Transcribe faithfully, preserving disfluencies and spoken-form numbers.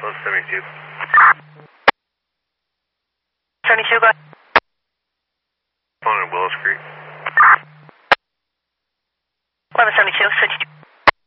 eleven seventy-two. seventy-two, go ahead. Phone in Willow Street. eleven seventy-two, switch to